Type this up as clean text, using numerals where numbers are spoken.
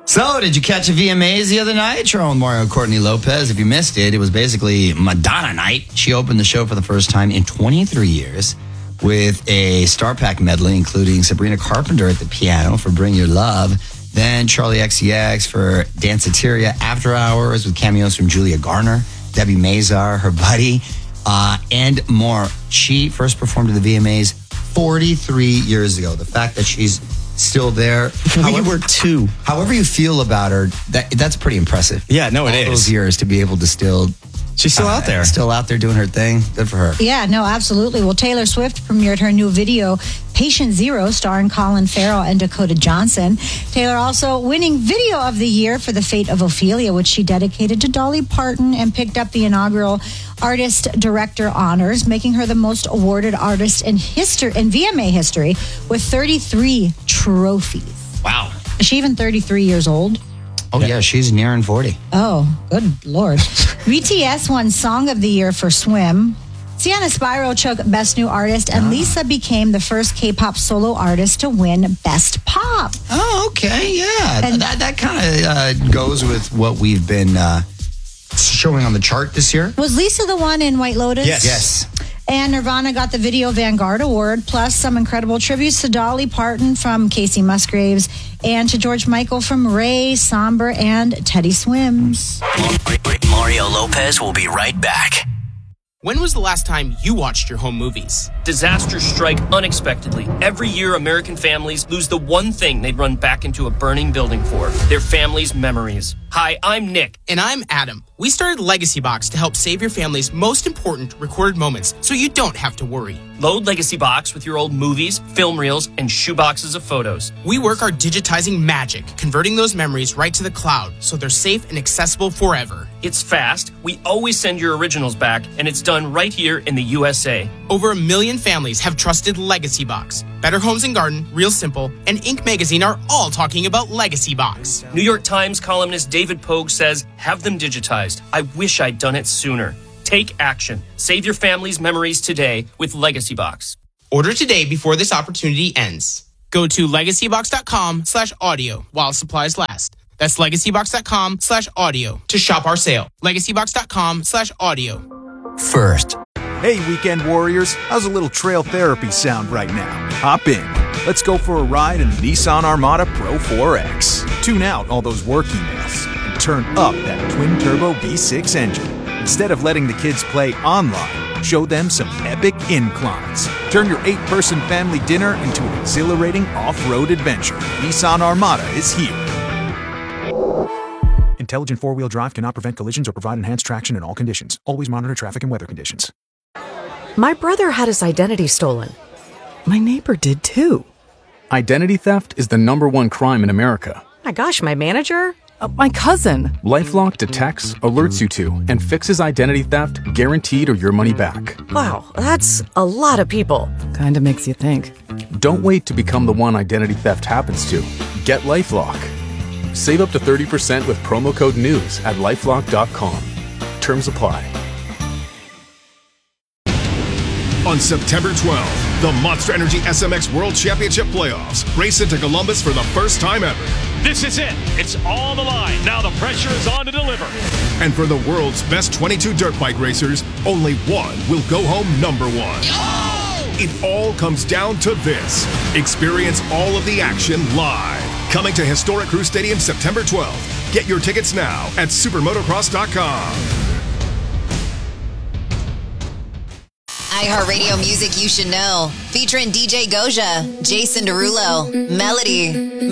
So, did you catch a VMAs the other night? Sharon Mario Courtney Lopez. If you missed it, it was basically Madonna night. She opened the show for the first time in 23 years with a Star Pack medley, including Sabrina Carpenter at the piano for Bring Your Love, then Charlie XCX for Danceteria After Hours with cameos from Julia Garner, Debbie Mazar, her buddy, and more. She first performed at the VMAs 43 years ago. The fact that she's still there. We were 2. However you feel about her, that's pretty impressive. Yeah, no, it is. All those years to be able to still... She's still out there. Still out there doing her thing. Good for her. Yeah, no, absolutely. Well, Taylor Swift premiered her new video, Patient Zero, starring Colin Farrell and Dakota Johnson. Taylor also winning Video of the Year for The Fate of Ophelia, which she dedicated to Dolly Parton, and picked up the inaugural Artist Director honors, making her the most awarded artist in VMA history with 33 trophies. Wow. Is she even 33 years old? Oh, yeah, she's nearing 40. Oh, good Lord. BTS won Song of the Year for Swim. Sienna Spyro took Best New Artist, and Lisa became the first K-pop solo artist to win Best Pop. Oh, okay, yeah. And that kind of goes with what we've been showing on the chart this year. Was Lisa the one in White Lotus? Yes. And Nirvana got the Video Vanguard Award, plus some incredible tributes to Dolly Parton from Casey Musgraves and to George Michael from Ray, Somber, and Teddy Swims. Mario Lopez will be right back. When was the last time you watched your home movies? Disasters strike unexpectedly. Every year, American families lose the one thing they'd run back into a burning building for, their family's memories. Hi, I'm Nick. And I'm Adam. We started Legacy Box to help save your family's most important recorded moments so you don't have to worry. Load Legacy Box with your old movies, film reels, and shoeboxes of photos. We work our digitizing magic, converting those memories right to the cloud so they're safe and accessible forever. It's fast, we always send your originals back, and it's done right here in the USA. Over 1 million families have trusted Legacy Box. Better Homes and Garden, Real Simple, and Inc. Magazine are all talking about Legacy Box. New York Times columnist David Pogue says, have them digitized. I wish I'd done it sooner. Take action. Save your family's memories today with Legacy Box. Order today before this opportunity ends. Go to legacybox.com/audio while supplies last. That's legacybox.com/audio to shop our sale. legacybox.com/audio. First. Hey, weekend warriors, how's a little trail therapy sound right now? Hop in. Let's go for a ride in the Nissan Armada Pro 4X. Tune out all those work emails and turn up that twin-turbo V6 engine. Instead of letting the kids play online, show them some epic inclines. Turn your 8-person family dinner into an exhilarating off-road adventure. Nissan Armada is here. Intelligent four-wheel drive cannot prevent collisions or provide enhanced traction in all conditions. Always monitor traffic and weather conditions. My brother had his identity stolen. My neighbor did too. Identity theft is the #1 crime in America. My gosh, my manager? My cousin. LifeLock detects, alerts you to, and fixes identity theft guaranteed or your money back. Wow, that's a lot of people. Kinda makes you think. Don't wait to become the one identity theft happens to. Get LifeLock. Save up to 30% with promo code NEWS at LifeLock.com. Terms apply. On September 12th, the Monster Energy SMX World Championship Playoffs race into Columbus for the first time ever. This is it. It's all on the line. Now the pressure is on to deliver. And for the world's best 22 dirt bike racers, only one will go home #1. Oh! It all comes down to this. Experience all of the action live. Coming to Historic Crew Stadium September 12th. Get your tickets now at supermotocross.com. iHeartRadio music you should know. Featuring DJ Goja, Jason Derulo, Melody,